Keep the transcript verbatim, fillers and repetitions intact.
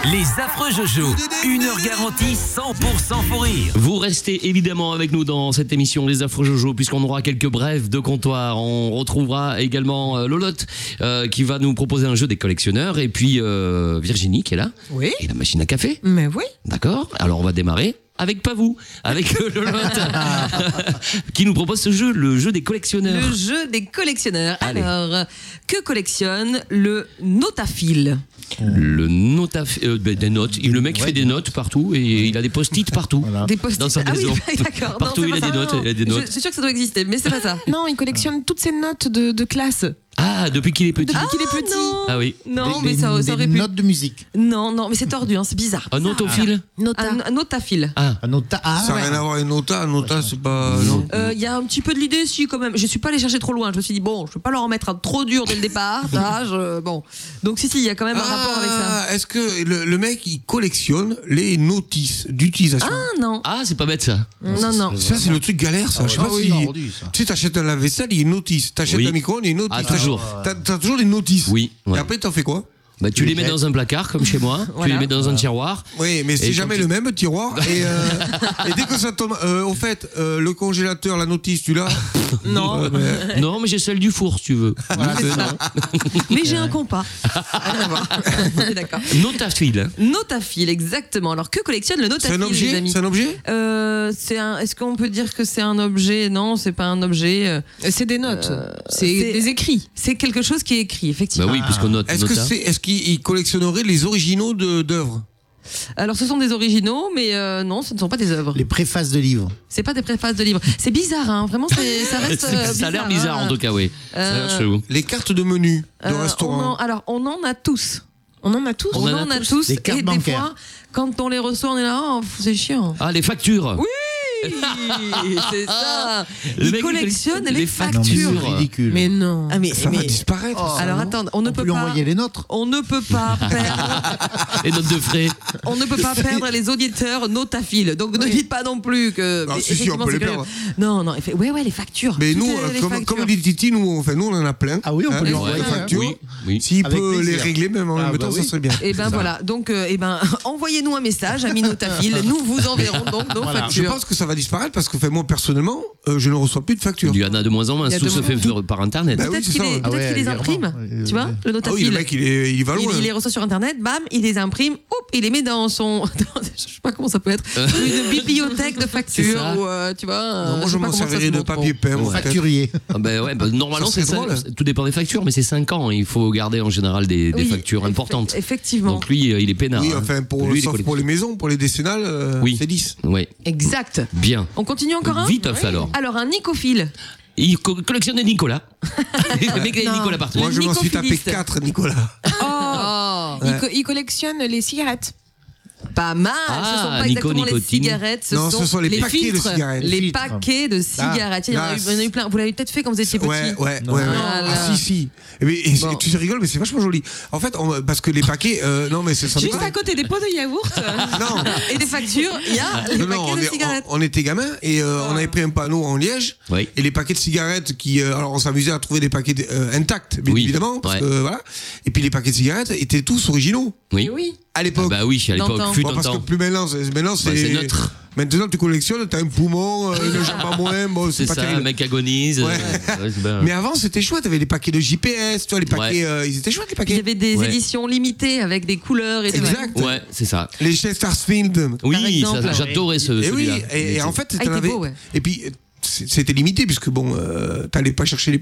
Les affreux Jojo, une heure garantie cent pour cent pour rire. Vous restez évidemment avec nous dans cette émission Les affreux Jojo, puisqu'on aura quelques brèves de comptoir. On retrouvera également euh, Lolotte euh, qui va nous proposer un jeu des collectionneurs, et puis euh, Virginie qui est là. Oui. Et la machine à café. Mais oui. D'accord. Alors on va démarrer avec pas vous, avec euh, Lolotte qui nous propose ce jeu, le jeu des collectionneurs. Le jeu des collectionneurs. Allez. Alors, que collectionne le notaphile? Le notaf... euh, ben, des notes. Il, le mec Ouais, fait des notes partout et il a des post-it partout. Voilà. Des post-it. Dans sa Ah oui, maison. d'accord. Partout, Non, il c'est a pas des ça. notes, il a des notes. Je suis sûr que ça doit exister, mais c'est pas ça. Non, il collectionne toutes ses notes de, de classe. Ah, depuis qu'il est petit. Depuis qu'il est petit. Non. Ah oui. Non, Des- mais ça, des- ça aurait des pu. notes de musique. Non, non, mais c'est tordu, hein, c'est bizarre. Un autophile. Nota. Un, un notaphile. Ah. Un nota. Ah, Ça n'a ouais. rien à voir avec Nota. Nota, c'est pas. Non. Il y a un petit peu de l'idée, si, quand même. Je suis pas allé chercher trop loin. Je me suis dit, bon, je peux pas leur en mettre un trop dur dès le départ. Ça, je- Bon. Donc, si, si, il y a quand même un rapport avec ça. Ah, est-ce que le, le mec, il collectionne les notices d'utilisation? Ah, non. Ah, c'est pas bête ça. Non, non. Ça, c'est le truc galère, ça. Je sais Ah pas oui, si. non, rendu, ça. Tu sais, t'achètes un lave-vaisselle, il y a une notice. T'achètes Oui. un micro-ondes, il y a une notice. Ah, T'achètes- toujours. T'as, t'as toujours des notices. Oui. Et Ouais. après, t'en fais quoi? Bah, tu Tu les les mets jettes. dans un placard comme chez moi. Tu Voilà. les mets dans un tiroir. Oui, mais c'est Et jamais quand le tu- même tiroir. Et, euh, et dès que ça tombe. euh, au fait, euh, le congélateur, la notice, tu l'as? Non. Ouais, mais- Non, mais j'ai celle du four si tu veux. Voilà, c'est Euh, ça. Mais j'ai un compas. Rien à voir. On est d'accord. Notaphile. Notaphile, exactement. Alors, que collectionne le C'est notaphile, un les objet? amis C'est un objet? Euh, c'est un. Est-ce qu'on peut dire que c'est un objet? Non, c'est pas un objet. euh, C'est des notes. c'est c'est- des écrits. C'est quelque chose qui est écrit, Bah effectivement. oui, puisqu'on note. Est-ce que nota. c'est, est-ce qu'il il collectionnerait les originaux de, d'œuvres? Alors, ce sont des originaux, mais euh, non, ce ne sont pas des œuvres. Les préfaces de livres. C'est pas des préfaces de livres. C'est bizarre, hein. Vraiment, c'est- ça reste. C'est- euh, ça a l'air bizarre hein. en tout cas, oui. Ça a l'air Euh, chelou. Les cartes de menu de Euh, on restaurant. en- alors, on en a tous. On en a tous. On, en en a a tous. tous. Les cartes et des bancaires. fois, quand on les reçoit, on est là, oh, c'est chiant. Ah, les factures. Oui, c'est ça. Le Il mec, il collectionne collectionne les les factures. Non, mais c'est ridicule. Mais non. Ah, mais, Ça va mais- disparaître. ça, alors non attends, on ne On peut peut lui pas. envoyer les nôtres. On ne peut pas perdre. Les notes de frais. On ne peut pas perdre les auditeurs notaphiles. Donc ne dites pas non plus que. Ah, mais si, si, effectivement, on peut c'est les que- perdre. Non, non. effe- Ouais, ouais, les factures. Mais Toutes nous, les- euh, les comme, factures. comme dit Titi, nous, enfin, nous, on en a plein. Ah oui, on peut lui Hein, envoyer. les ouais. factures. Oui, oui. S'il Avec peut plaisir. les régler même en Ah, même bah temps, ça oui. serait bien. Et ben voilà. Donc, euh, eh ben, envoyez-nous un message, amis notaphiles. Nous vous enverrons donc nos Voilà. Je factures. pense que ça va disparaître parce que enfin, moi, personnellement, euh, je ne reçois plus de factures. Il y en a de moins en moins. Il y a Tout de se moins- fait faire par internet. Bah oui, Peut-être c'est qu'il ça, est- ouais. peut-être Ah ouais, qu'il les les imprime. virements. Tu vois, le Ah oui, notaphile. le mec, il, est, il va loin. Il, il les hein. reçoit sur internet, bam, il les imprime, hop, il les met dans son, dans- je sais pas comment ça peut être, une bibliothèque de C'est factures ça. ou euh, tu vois. Non, euh, moi, je je sais pas m'en comment ça se servirais de montre. papier peint. moi, peut-être. Facturier. Ah ben ouais, bah normalement Ça c'est serait ça. drôle. Tout dépend des factures, mais c'est cinq ans. Il faut garder en général des, des Oui, factures eff- importantes. Effectivement. Donc lui, euh, il est peinard. Oui, hein. enfin, pour, Lui, il est sauf pour les maisons, pour les décennales, euh, Oui. c'est dix. Ouais, Exact. bien. On continue encore un Vite off, alors. Alors un nicophile. Il co- collectionne des Nicolas. Le mec, il a Non. Nicolas partout. Moi, Le je m'en suis tapé nicophiliste. quatre, Nicolas. Oh, Il, co- il collectionne les cigarettes. pas mal. Ah, ce sont pas Nico, exactement les nicotine. cigarettes, ce, Non, sont, ce sont les paquets de filtres, cigarettes. les Filtres. paquets de cigarettes. il, y en a là, eu, il y en a eu plein. Vous l'avez peut-être fait quand vous étiez petit. Ouais, ouais, Non. ouais. Voilà. Ah, si, si. Et mais- et c'est- Bon. Tu rigoles, mais c'est vachement joli. En fait, on- parce que les paquets, euh, non, mais c'est sans Juste déconner. à côté des pots de yaourt. Non. Et des factures, il y a les Non, non, paquets on, de est- cigarettes. on- on était gamins et euh, on avait pris un panneau en liège Oui. et les paquets de cigarettes qui euh, alors on s'amusait à trouver des paquets euh, intacts bien Oui. évidemment parce Ouais. que, voilà, et puis les paquets de cigarettes étaient tous originaux Oui. Oui. à Ah l'époque. bah oui, à l'époque, D'antan. fut Bon, parce que temps. plus maintenant c'est maintenant c'est Bah, c'est neutre. Maintenant tu collectionnes, t'as un poumon, euh, une jambe à moins, bon c'est C'est pas ça, terrible. un mec agonise. Ouais. euh, ouais, c'est bien. Mais avant c'était chouette, t'avais des paquets de J P S, tu vois les paquets, Ouais. euh, ils étaient chouettes les Il y paquets. avait des Ouais. éditions limitées avec des couleurs et tout. Exact. Ouais, c'est ça. Les Chesterfield. Oui, exemple. ça, j'adorais ce. Et oui, celui-là. et, et en fait, Ah, il t'en était avais- beau, ouais. et puis c'est- c'était limité puisque bon, euh, t'allais pas chercher les